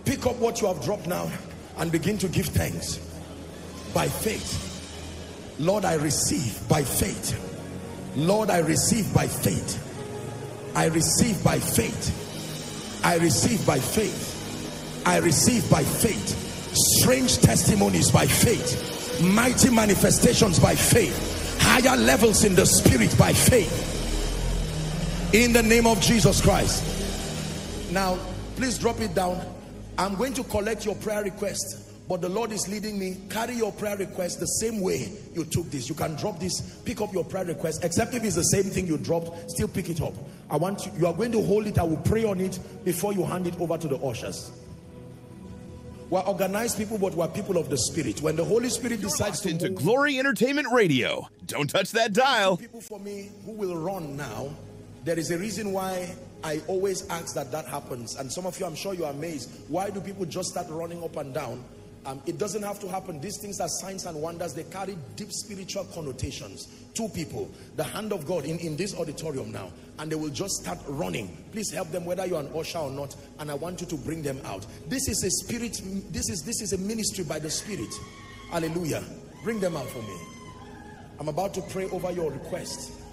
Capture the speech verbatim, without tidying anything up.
Pick up what you have dropped now and begin to give thanks. By faith. Lord, I receive by faith. Lord, I receive by faith. I receive by faith. I receive by faith. I receive by faith. Strange testimonies by faith. Mighty manifestations by faith. Higher levels in the spirit by faith. In the name of Jesus Christ. Now, please drop it down. I'm going to collect your prayer request. But the Lord is leading me. Carry your prayer request the same way you took this. You can drop this, pick up your prayer request, except if it's the same thing you dropped, still pick it up. I want you, you are going to hold it. I will pray on it before you hand it over to the ushers. We're organized people, but we're people of the Spirit. When the Holy Spirit You're decides to into move, Glory Entertainment Radio. Don't touch that dial. people for me who will run now, there is a reason why I always ask that that happens. And some of you, I'm sure you're amazed. Why do people just start running up and down? Um, it doesn't have to happen. These things are signs and wonders. They carry deep spiritual connotations. Two people, the hand of God in, in this auditorium now, and they will just start running. Please help them, whether you're an usher or not, and I want you to bring them out. This is a spirit, this is, this is a ministry by the Spirit. Hallelujah. Bring them out for me. I'm about to pray over your request.